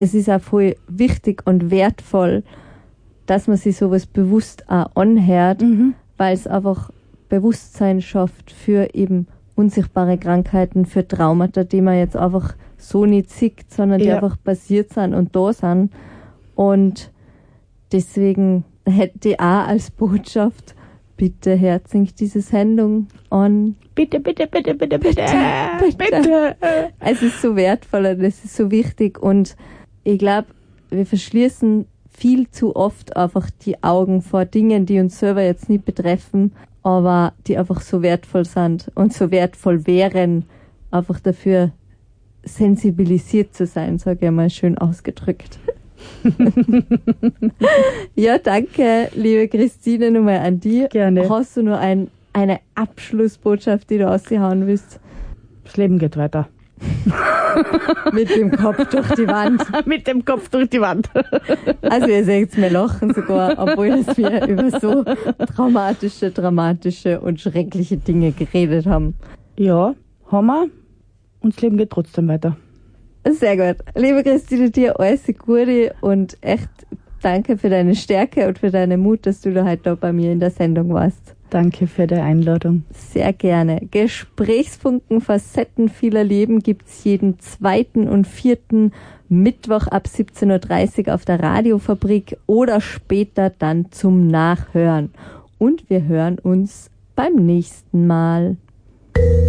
es ist auch voll wichtig und wertvoll, dass man sich sowas bewusst auch anhört, weil es einfach Bewusstsein schafft für eben unsichtbare Krankheiten, für Traumata, die man jetzt einfach so nicht sieht, sondern die einfach passiert sind und da sind. Und deswegen hätte ich auch als Botschaft, bitte herzlich diese Sendung an. Bitte. Es ist so wertvoll und es ist so wichtig und ich glaube, wir verschließen viel zu oft einfach die Augen vor Dingen, die uns selber jetzt nicht betreffen, aber die einfach so wertvoll sind und so wertvoll wären, einfach dafür sensibilisiert zu sein, sage ich mal schön ausgedrückt. Ja, danke, liebe Christine, nochmal an dich. Gerne. Hast du nur eine Abschlussbotschaft, die du raushauen willst? Das Leben geht weiter. Mit dem Kopf durch die Wand. Mit dem Kopf durch die Wand. Also ihr seht mir lachen sogar, obwohl wir über so dramatische und schreckliche Dinge geredet haben. Ja, haben wir. Und das Leben geht trotzdem weiter. Sehr gut. Liebe Christine, dir alles Gute und echt danke für deine Stärke und für deinen Mut, dass du da heute da bei mir in der Sendung warst. Danke für die Einladung. Sehr gerne. Gesprächsfunken Facetten vieler Leben gibt's jeden 2. und 4. Mittwoch ab 17.30 Uhr auf der Radiofabrik oder später dann zum Nachhören. Und wir hören uns beim nächsten Mal.